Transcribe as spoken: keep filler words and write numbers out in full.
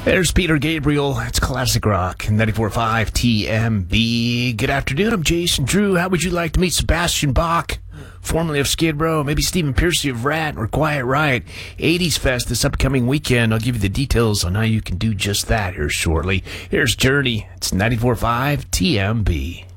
There's Peter Gabriel. It's classic rock. ninety-four point five T M B. Good afternoon. I'm Jason Drew. How would you like to meet Sebastian Bach, formerly of Skid Row? Maybe Stephen Pearcy of Rat or Quiet Riot. eighties Fest this upcoming weekend. I'll give you the details on how you can do just that here shortly. Here's Journey. It's ninety-four point five T M B.